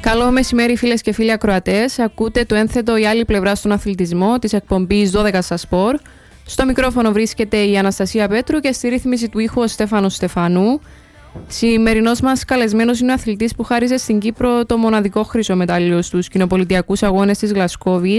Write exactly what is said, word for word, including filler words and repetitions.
Καλό μεσημέρι, φίλες και φίλοι ακροατές. Ακούτε το ένθετο «Η άλλη πλευρά στον αθλητισμό» της εκπομπής δώδεκα στα σπορ. Στο μικρόφωνο βρίσκεται η Αναστασία Πέτρου και στη ρύθμιση του ήχου ο Στέφανος Στεφανού. Σημερινός μας καλεσμένος είναι ο αθλητής που χάριζε στην Κύπρο το μοναδικό χρυσό μετάλλιο στους κοινοπολιτιακούς αγώνες της Γλασκόβης,